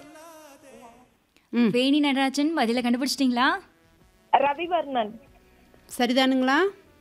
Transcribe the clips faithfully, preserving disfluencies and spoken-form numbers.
ம் வேணி நடராஜன் பதில கண்டுபிடிச்சிட்டீங்களா? ரவிவர்மன். சரிதானுங்களா?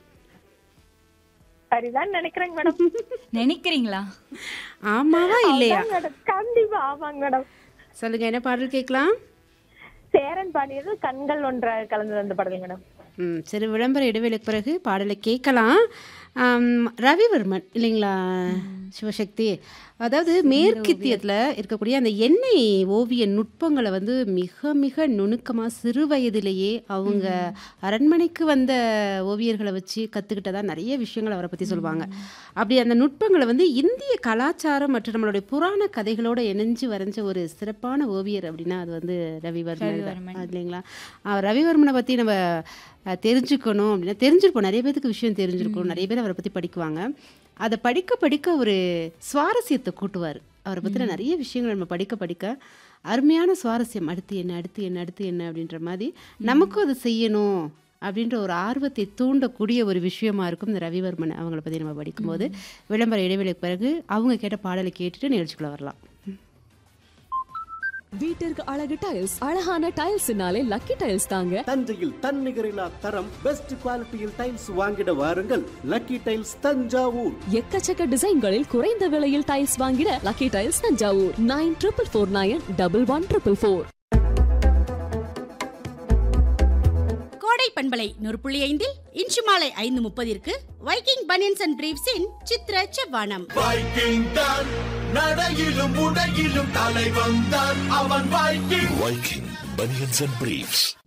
சரிதான் நினைக்கிறேங்க மேடம். நினைக்கிறீங்களா? ஆமாவா இல்லையா? அதான் மேடம். கண்டிப்பா ஆமாங்க மேடம். சொல்லுங்க, என்ன பாடல் கேட்கலாம்? சேரன் பாடியது கண்கள் ஒன்ற கலந்து அந்த பாடல் மேடம். ம் சரி, விளம்பர இடைவேளைக்கு பிறகு பாடலை கேட்கலாம். ஆம், ரவிவர்மன் இல்லைங்களா சிவசக்தி? அதாவது மேற்கித்தியத்தில் இருக்கக்கூடிய அந்த எண்ணெய் ஓவிய நுட்பங்களை வந்து மிக மிக நுணுக்கமாக சிறு வயதிலேயே அவங்க அரண்மனைக்கு வந்த ஓவியர்களை வச்சு கற்றுக்கிட்டதா நிறைய விஷயங்கள் அவரை பற்றி சொல்லுவாங்க. அப்படி அந்த நுட்பங்களை வந்து இந்திய கலாச்சாரம் மற்றும் நம்மளுடைய புராண கதைகளோட இணைஞ்சு வரைஞ்ச ஒரு சிறப்பான ஓவியர் அப்படின்னா அது வந்து ரவிவர்மன் தான். ரவிவர்மன். இல்லைங்களா? அவர் ரவிவர்மனை பற்றி நம்ம அஹ், தெரிஞ்சுக்கணும் அப்படின்னா தெரிஞ்சிருப்போம், நிறைய பேருக்கு விஷயம் தெரிஞ்சிருக்கும், நிறைய பேர் அவரை பற்றி படிக்குவாங்க. அதை படிக்க படிக்க ஒரு சுவாரஸ்யத்தை கூட்டுவார். அவரை பற்றின நிறைய விஷயங்கள் நம்ம படிக்க படிக்க அருமையான சுவாரஸ்யம், அடுத்து என்ன அடுத்து என்ன அடுத்து என்ன அப்படின்ற மாதிரி நமக்கும் அதை செய்யணும் அப்படின்ற ஒரு ஆர்வத்தை தூண்டக்கூடிய ஒரு விஷயமா இருக்கும் இந்த ரவிவர்மன் அவங்கள பற்றி நம்ம படிக்கும்போது. விளம்பர இடைவேளைக்கு பிறகு அவங்க கேட்ட பாடலை கேட்டுட்டு நிகழ்ச்சிக்குள்ள வரலாம். வீட்டிற்கு அழகு டைல்ஸ், அழகான டைல்ஸ்னாலே லக்கி டைல்ஸ் தாங்க. தஞ்சையில் தன்னிகரில்லா தரம் பெஸ்ட் குவாலிட்டியில் டைல்ஸ் வாங்கிட வாருங்கள். Lucky tiles Thanjavur. எக்கச்சக்க டிசைன்களில் குறைந்த விலையில் டைல்ஸ் வாங்கிட lucky tiles Thanjavur. Nine triple four nine double one triple four. கோடை பண்பலை நூறு புள்ளி ஐந்தில் இன்று மாலை ஐந்து முப்பதிற்கு வைக்கிங் பனியன்ஸ் அண்ட் பிரீவ்ஸின் சித்திர செவ்வானம். வைக்கிங் தான் நடையிலும் உடையிலும் தலைவன் தான் அவன். Viking Viking banians and briefs.